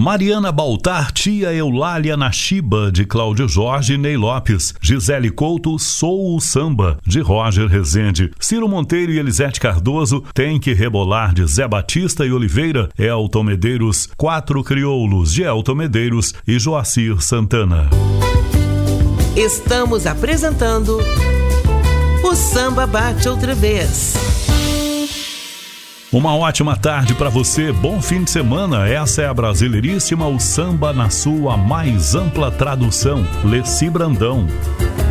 Mariana Baltar, Tia Eulália Nashiba, de Cláudio Jorge e Ney Lopes. Gisele Couto, Sou o Samba, de Roger Rezende. Ciro Monteiro e Elisete Cardoso, Tem que Rebolar, de Zé Batista e Oliveira. Elton Medeiros, Quatro Crioulos, de Elton Medeiros e Joacir Santana. Estamos apresentando O Samba Bate Outra Vez. Uma ótima tarde para você, bom fim de semana. Essa é a Brasileiríssima, o samba na sua mais ampla tradução. Leci Brandão.